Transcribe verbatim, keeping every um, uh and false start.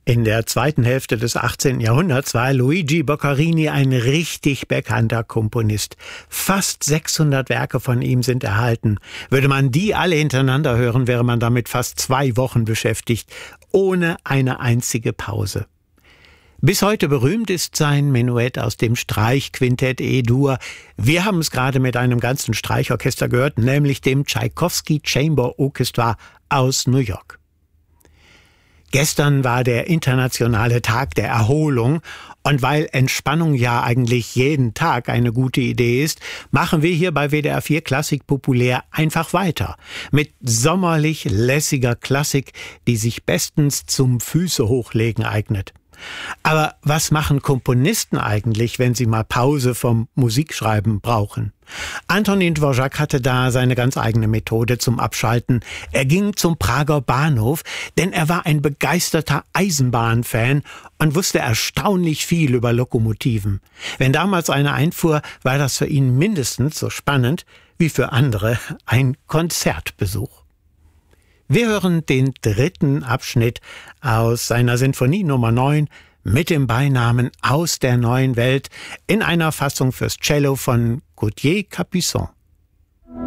In der zweiten Hälfte des achtzehnten Jahrhunderts war Luigi Boccherini ein richtig bekannter Komponist. Fast sechshundert Werke von ihm sind erhalten. Würde man die alle hintereinander hören, wäre man damit fast zwei Wochen beschäftigt, ohne eine einzige Pause. Bis heute berühmt ist sein Menuett aus dem Streichquintett E-Dur. Wir haben es gerade mit einem ganzen Streichorchester gehört, nämlich dem Tchaikovsky Chamber Orchestra aus New York. Gestern war der internationale Tag der Erholung und weil Entspannung ja eigentlich jeden Tag eine gute Idee ist, machen wir hier bei W D R vier Klassik populär einfach weiter mit sommerlich lässiger Klassik, die sich bestens zum Füße hochlegen eignet. Aber was machen Komponisten eigentlich, wenn sie mal Pause vom Musikschreiben brauchen? Antonin Dvorak hatte da seine ganz eigene Methode zum Abschalten. Er ging zum Prager Bahnhof, denn er war ein begeisterter Eisenbahnfan und wusste erstaunlich viel über Lokomotiven. Wenn damals eine einfuhr, war das für ihn mindestens so spannend wie für andere ein Konzertbesuch. Wir hören den dritten Abschnitt aus seiner Sinfonie Nummer neun mit dem Beinamen Aus der neuen Welt in einer Fassung fürs Cello von Gauthier Capuçon.